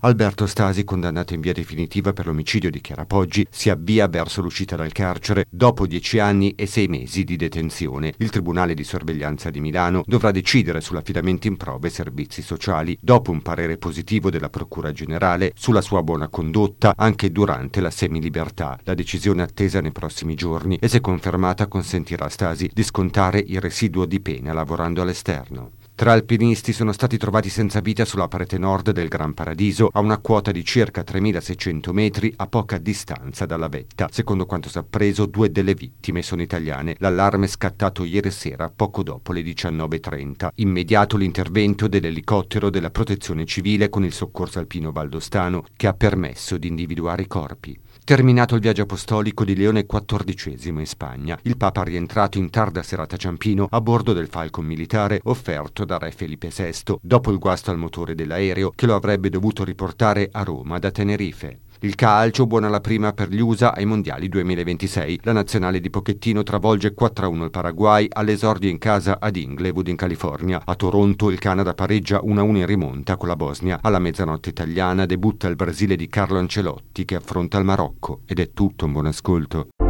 Alberto Stasi, condannato in via definitiva per l'omicidio di Chiara Poggi, si avvia verso l'uscita dal carcere dopo 10 anni e 6 mesi di detenzione. Il Tribunale di Sorveglianza di Milano dovrà decidere sull'affidamento in prove e servizi sociali, dopo un parere positivo della Procura Generale sulla sua buona condotta anche durante la semilibertà. La decisione attesa nei prossimi giorni e, se confermata, consentirà a Stasi di scontare il residuo di pena lavorando all'esterno. Tre alpinisti sono stati trovati senza vita sulla parete nord del Gran Paradiso, a una quota di circa 3.600 metri a poca distanza dalla vetta. Secondo quanto si è appreso, 2 delle vittime sono italiane. L'allarme è scattato ieri sera, poco dopo le 19:30. Immediato l'intervento dell'elicottero della Protezione Civile con il soccorso alpino valdostano, che ha permesso di individuare i corpi. Terminato il viaggio apostolico di Leone XIV in Spagna, il Papa è rientrato in tarda serata a Ciampino a bordo del Falcon militare offerto da Re Felipe VI, dopo il guasto al motore dell'aereo che lo avrebbe dovuto riportare a Roma da Tenerife. Il calcio, buona la prima per gli USA ai mondiali 2026. La nazionale di Pochettino travolge 4-1 il Paraguay all'esordio in casa ad Inglewood in California. A Toronto il Canada pareggia 1-1 in rimonta con la Bosnia. Alla mezzanotte italiana debutta il Brasile di Carlo Ancelotti che affronta il Marocco. Ed è tutto, un buon ascolto.